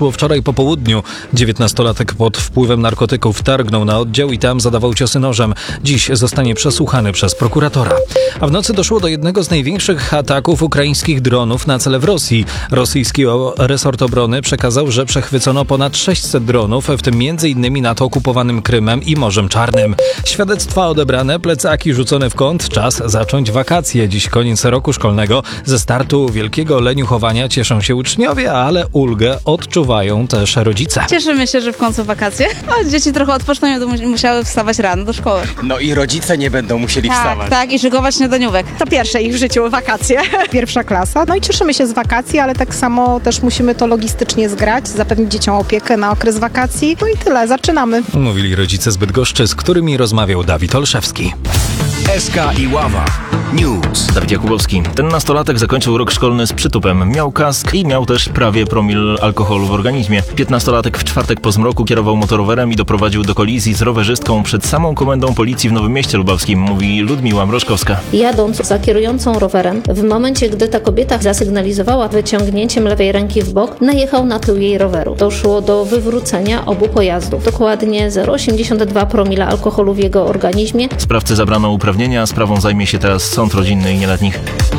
doszło wczoraj po południu. 19-latek pod wpływem narkotyków wtargnął na oddział i tam zadawał ciosy nożem. Dziś zostanie przesłuchany przez prokuratora. A w nocy doszło do jednego z największych ataków ukraińskich dronów na cele w Rosji. Rosyjski resort obrony przekazał, że przechwycono ponad 600 dronów, w tym m.in. nad okupowanym Krymem i Morzem Czarnym. Świadectwa odebrane, plecaki rzucone w kąt, czas zacząć wakacje. Dziś koniec roku szkolnego. Ze startu wielkiego leniuchowania cieszą się uczniowie, ale ulgę odczuwają też rodzice. Cieszymy się, że w końcu wakacje. A dzieci trochę odpoczną i będą musiały wstawać rano do szkoły. No i rodzice nie będą musieli wstawać. Tak, i szykować śniadaniówek. To pierwsze ich w życiu wakacje. Pierwsza klasa. No i cieszymy się z wakacji, ale tak samo też musimy to logistycznie zgrać, zapewnić dzieciom opiekę na okres wakacji. No i tyle, zaczynamy. Mówili rodzice z Bydgoszczy, z którymi rozmawiał Dawid Olszewski. SK i Ława News. Dawid Jakubowski. Ten nastolatek zakończył rok szkolny z przytupem. Miał kask i miał też prawie promil alkoholu w organizmie. 15-latek w czwartek po zmroku kierował motorowerem i doprowadził do kolizji z rowerzystką przed samą komendą policji w Nowym Mieście Lubawskim, mówi Ludmiła Mrożkowska. Jadąc za kierującą rowerem, w momencie, gdy ta kobieta zasygnalizowała wyciągnięciem lewej ręki w bok, najechał na tył jej roweru. Doszło do wywrócenia obu pojazdów. Dokładnie 0,82 promila alkoholu w jego organizmie. Sprawcy zabrano uprawnienia, sprawą zajmie się teraz sąd rodzinny i nieletnich.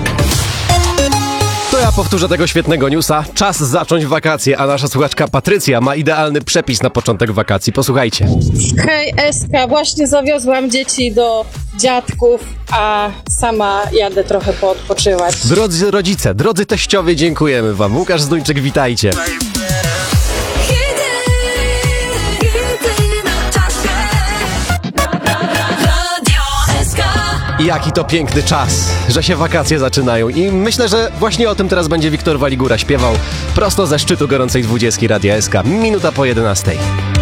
To ja powtórzę tego świetnego newsa. Czas zacząć wakacje, a nasza słuchaczka Patrycja ma idealny przepis na początek wakacji. Posłuchajcie. Hej Eska, właśnie zawiozłam dzieci do dziadków, a sama jadę trochę poodpoczywać. Drodzy rodzice, drodzy teściowie, dziękujemy wam. Łukasz Zduńczyk, witajcie. I jaki to piękny czas, że się wakacje zaczynają i myślę, że właśnie o tym teraz będzie Wiktor Waligura śpiewał prosto ze szczytu gorącej 20 Radia SK, minuta po 11.